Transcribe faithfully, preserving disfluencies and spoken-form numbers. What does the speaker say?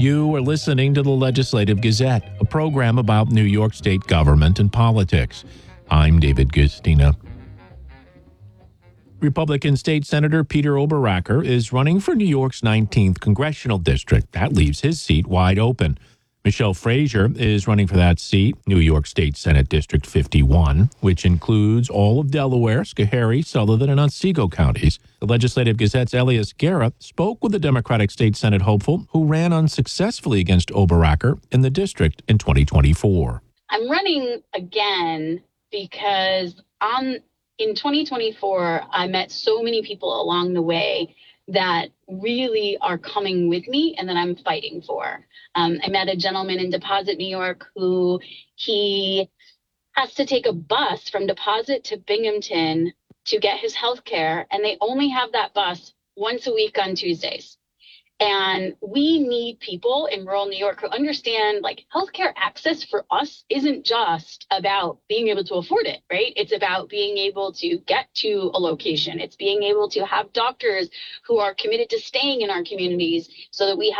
You are listening to the Legislative Gazette, a program about New York State government and politics. I'm David Gustina. Republican State Senator Peter Oberacker is running for New York's nineteenth Congressional District. That leaves his seat wide open. Michelle Frazier is running for that seat, New York State Senate District fifty-one, which includes all of Delaware, Schoharie, Sullivan, and Otsego counties. The Legislative Gazette's Elias Guerra spoke with the Democratic State Senate hopeful who ran unsuccessfully against Oberacker in the district in twenty twenty-four. I'm running again because on in twenty twenty-four, I met so many people along the way that really are coming with me and that I'm fighting for. Um, I met a gentleman in Deposit, New York, who he has to take a bus from Deposit to Binghamton to get his health care, and they only have that bus once a week on Tuesdays. And we need people in rural New York who understand, like, healthcare access for us isn't just about being able to afford it, right? It's about being able to get to a location. It's being able to have doctors who are committed to staying in our communities so that we have